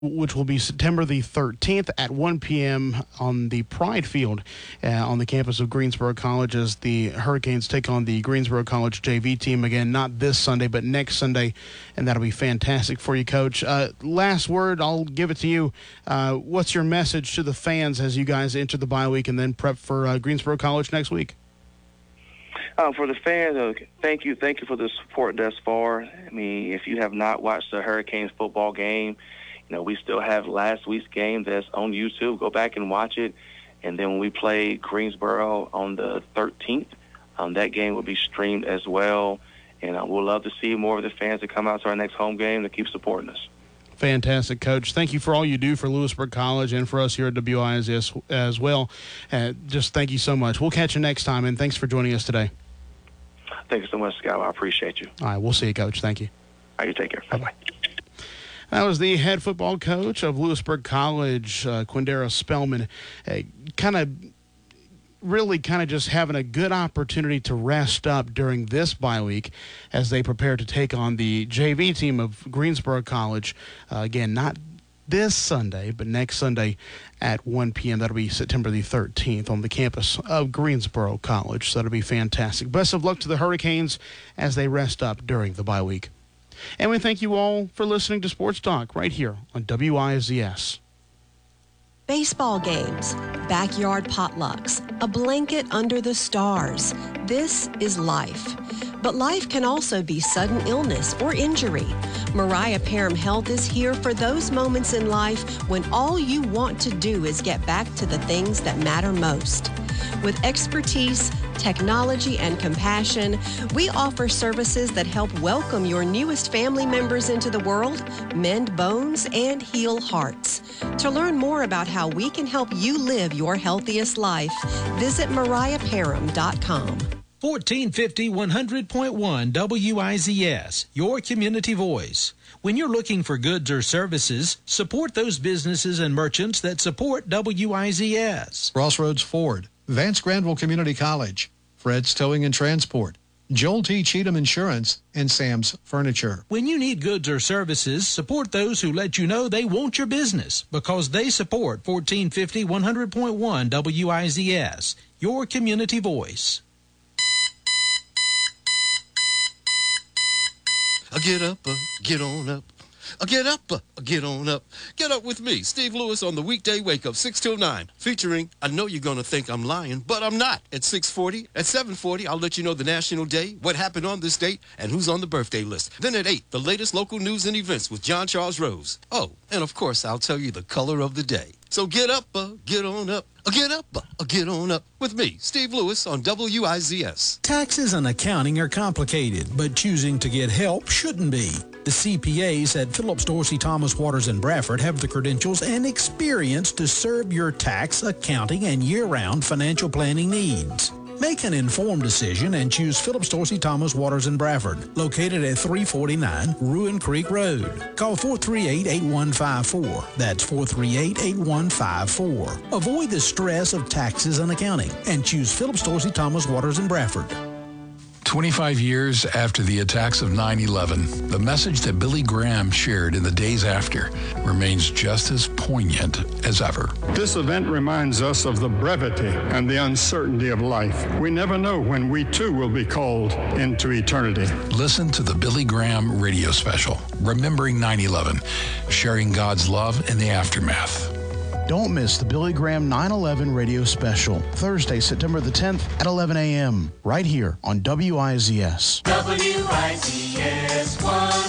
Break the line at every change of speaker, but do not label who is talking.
which will be September the 13th at 1 p.m. on the Pride Field on the campus of Greensboro College as the Hurricanes take on the Greensboro College JV team again, not this Sunday, but next Sunday, and that'll be fantastic for you, Coach. Last word, I'll give it to you. What's your message to the fans as you guys enter the bye week and then prep for Greensboro College next week?
For the fans, thank you for the support thus far. I mean, if you have not watched the Hurricanes football game, we still have last week's game that's on YouTube. Go back and watch it. And then when we play Greensboro on the 13th, that game will be streamed as well. And we'll love to see more of the fans that come out to our next home game to keep supporting us.
Fantastic, Coach. Thank you for all you do for Lewisburg College and for us here at WISS as well. Just thank you so much. We'll catch you next time, and thanks for joining us today.
Thank you so much, Scott. I appreciate you.
All right, we'll see you, Coach. Thank you.
All right, you take care. Bye-bye.
That was the head football coach of Lewisburg College, Quindara Spellman, really just having a good opportunity to rest up during this bye week as they prepare to take on the JV team of Greensboro College. Again, not this Sunday, but next Sunday at 1 p.m. That'll be September the 13th on the campus of Greensboro College. So that'll be fantastic. Best of luck to the Hurricanes as they rest up during the bye week. And we thank you all for listening to Sports Talk right here on WISS.
Baseball games, backyard potlucks, a blanket under the stars. This is life. But life can also be sudden illness or injury. Mariah Parham Health is here for those moments in life when all you want to do is get back to the things that matter most. With expertise, technology, and compassion, we offer services that help welcome your newest family members into the world, mend bones, and heal hearts. To learn more about how we can help you live your healthiest life, visit mariahparham.com.
1450 100.1 WIZS, your community voice. When you're looking for goods or services, support those businesses and merchants that support WIZS.
Crossroads Ford, Vance Granville Community College, Fred's Towing and Transport, Joel T. Cheatham Insurance, and Sam's Furniture.
When you need goods or services, support those who let you know they want your business because they support 1450 100.1 WIZS, your community voice.
Get up, get on up. Get up, get on up. Get up with me, Steve Lewis, on the weekday Wake Up 6 till 9, featuring I Know You're Gonna Think I'm Lying, but I'm not. At 6:40, at 7:40, I'll let you know the national day, what happened on this date, and who's on the birthday list. Then at 8, the latest local news and events with John Charles Rose. Oh, and of course, I'll tell you the color of the day. So get up, get on up. Get up, get on up with me, Steve Lewis, on WIZS.
Taxes and accounting are complicated, but choosing to get help shouldn't be. The CPAs at Phillips Dorsey Thomas Waters and Bradford have the credentials and experience to serve your tax, accounting, and year-round financial planning needs. Make an informed decision and choose Phillips Dorsey Thomas Waters and Bradford, located at 349 Ruin Creek Road. Call 438-8154. That's 438-8154. Avoid the stress of taxes and accounting and choose Phillips Dorsey Thomas Waters and Bradford.
25 years after the attacks of 9/11, the message that Billy Graham shared in the days after remains just as poignant as ever.
This event reminds us of the brevity and the uncertainty of life. We never know when we too will be called into eternity.
Listen to the Billy Graham radio special, Remembering 9/11, sharing God's love in the aftermath.
Don't miss the Billy Graham 9/11 radio special, Thursday, September the 10th at 11 a.m., right here on WIZS.
WIZS 1.